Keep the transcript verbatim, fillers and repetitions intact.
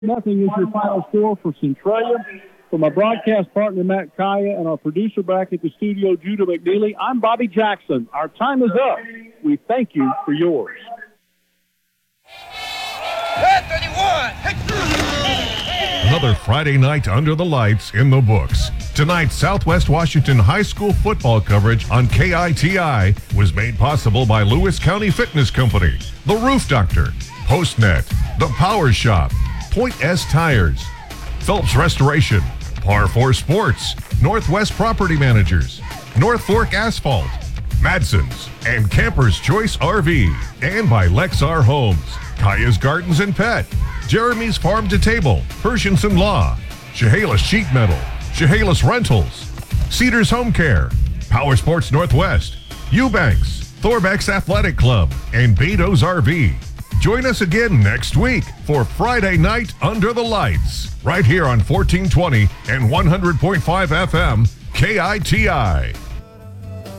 Nothing is your final score for Centralia. For my broadcast partner, Matt Kaya, and our producer back at the studio, Judah McNeely, I'm Bobby Jackson. Our time is up. We thank you for yours. Another Friday night under the lights in the books. Tonight, Southwest Washington High School football coverage on K I T I was made possible by Lewis County Fitness Company, The Roof Doctor, PostNet, The Power Shop, Point S Tires, Phelps Restoration, Par four Sports, Northwest Property Managers, North Fork Asphalt, Madson's, and Camper's Choice R V, and by Lexar Homes, Kaya's Gardens and Pet, Jeremy's Farm to Table, Pershington Law, Chehalis Sheet Metal, Chehalis Rentals, Cedars Home Care, Power Sports Northwest, Eubanks, Thorbeck's Athletic Club, and Beto's R V. Join us again next week for Friday Night Under the Lights, right here on fourteen twenty and one hundred point five F M K I T I.